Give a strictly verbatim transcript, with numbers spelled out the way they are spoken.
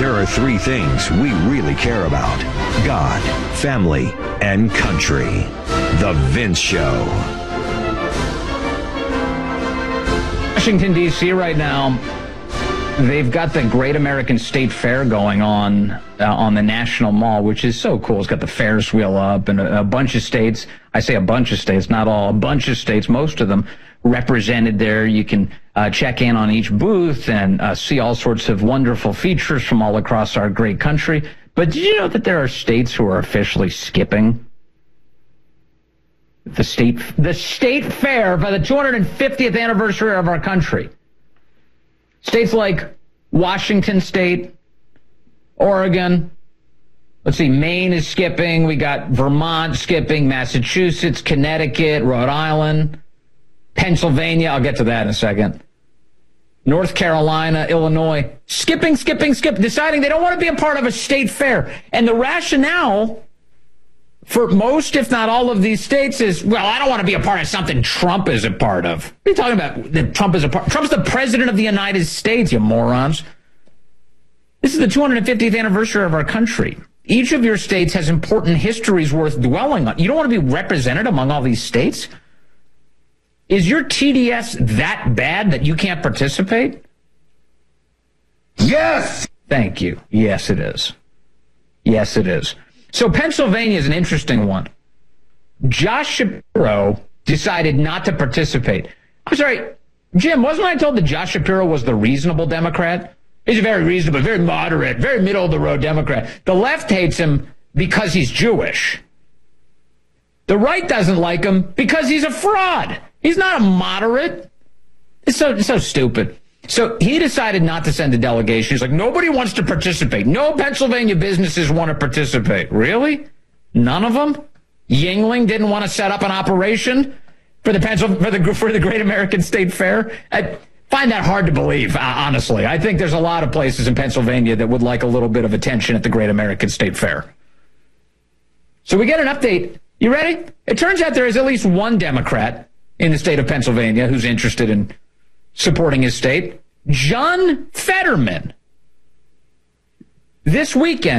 There are three things we really care about: God, family, and country. The Vince Show. Washington, D C right now, they've got the Great American State Fair going on uh, on the National Mall, which is so cool. It's got the Ferris wheel up, and a, a bunch of states, I say a bunch of states, not all, a bunch of states, most of them represented there. You can uh, check in on each booth and uh, see all sorts of wonderful features from all across our great country. But did you know that there are states who are officially skipping the state the state fair for the two hundred fiftieth anniversary of our country? States like Washington State, Oregon, let's see, Maine is skipping. We got Vermont skipping, Massachusetts, Connecticut, Rhode Island, Pennsylvania. I'll get to that in a second. North Carolina, Illinois, skipping, skipping, skip, deciding they don't want to be a part of a state fair. And the rationale for most, if not all of these states is, well, I don't want to be a part of something Trump is a part of. What are you talking about? That Trump is a part? Trump's the president of the United States, you morons. This is the two hundred fiftieth anniversary of our country. Each of your states has important histories worth dwelling on. You don't want to be represented among all these states? Is your T D S that bad that you can't participate? Yes! Thank you. Yes, it is. Yes, it is. So Pennsylvania is an interesting one. Josh Shapiro decided not to participate. I'm sorry, Jim, wasn't I told that Josh Shapiro was the reasonable Democrat? He's a very reasonable, very moderate, very middle-of-the-road Democrat. The left hates him because he's Jewish. The right doesn't like him because he's a fraud. He's not a moderate. It's so, it's so stupid. So he decided not to send a delegation. He's like, nobody wants to participate. No Pennsylvania businesses want to participate. Really? None of them? Yingling didn't want to set up an operation for the Pencil for the for the Great American State Fair? I find that hard to believe, uh, honestly. I think there's a lot of places in Pennsylvania that would like a little bit of attention at the Great American State Fair. So we get an update. You ready? It turns out there is at least one Democrat in the state of Pennsylvania who's interested in supporting his state. John Fetterman. This weekend,